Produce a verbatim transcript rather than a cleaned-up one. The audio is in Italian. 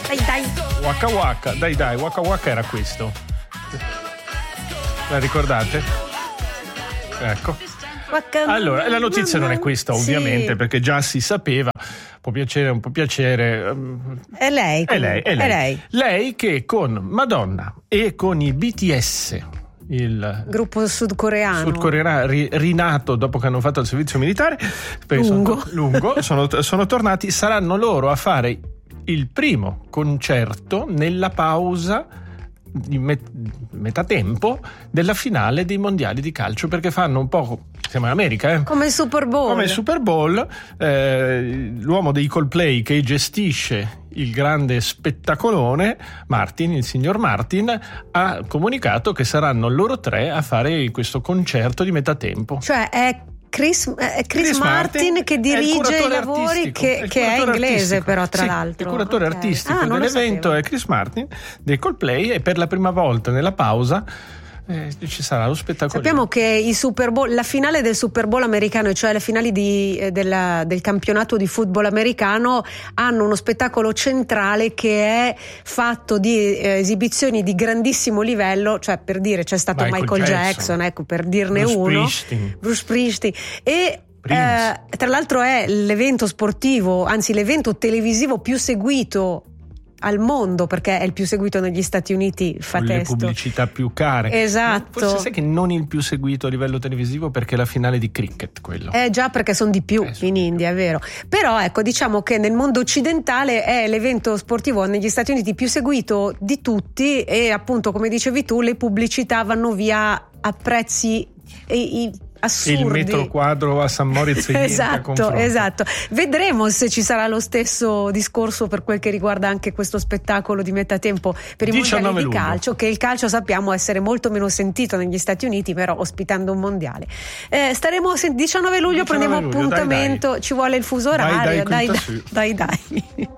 Dai dai. Waka Waka, dai dai, Waka Waka era questo. La ricordate? Ecco. Allora, la notizia non è questa, ovviamente, sì, perché già si sapeva. Può piacere, un po' piacere. È lei, è lei, è lei. È lei. Lei che con Madonna e con i B T S, il gruppo sudcoreano sudcoreano ri, rinato dopo che hanno fatto il servizio militare lungo, sono, lungo sono, sono tornati, saranno loro a fare il primo concerto nella pausa di met, metà tempo della finale dei mondiali di calcio, perché fanno un po', siamo in America, eh? come il Super Bowl come il Super Bowl eh, l'uomo dei Coldplay che gestisce il grande spettacolone, Martin, il signor Martin, ha comunicato che saranno loro tre a fare questo concerto di metà tempo. Cioè è Chris, eh, Chris, Chris Martin, Martin che dirige i lavori, che, è, che è inglese artistico. Però tra sì, l'altro il curatore okay. artistico ah, dell'evento è Chris Martin dei Coldplay, e per la prima volta nella pausa Eh, ci sarà lo spettacolo. Sappiamo che i Super Bowl, la finale del Super Bowl americano, cioè le finali di, eh, della, del campionato di football americano, hanno uno spettacolo centrale che è fatto di eh, esibizioni di grandissimo livello, cioè per dire c'è stato Michael, Michael Jackson, Jackson, ecco, per dirne Bruce uno Springsteen. Bruce Springsteen e eh, tra l'altro è l'evento sportivo, anzi l'evento televisivo più seguito al mondo, perché è il più seguito negli Stati Uniti, fa con testo. Le pubblicità più care. Esatto. Ma forse sai che non il più seguito a livello televisivo, perché è la finale di cricket quello. Eh già, perché sono di più eh, sono in India, è vero. Però ecco, diciamo che nel mondo occidentale è l'evento sportivo negli Stati Uniti più seguito di tutti, e appunto, come dicevi tu, le pubblicità vanno via a prezzi i, i, assurdi. Il metro quadro a San Moritz e esatto, esatto. Vedremo se ci sarà lo stesso discorso per quel che riguarda anche questo spettacolo di metà tempo per i mondiali di calcio, che il calcio sappiamo essere molto meno sentito negli Stati Uniti, però ospitando un mondiale. Eh, staremo diciannove luglio, diciannove prendiamo luglio, appuntamento, dai, dai. Ci vuole il fuso orario, dai dai, dai, dai, dai.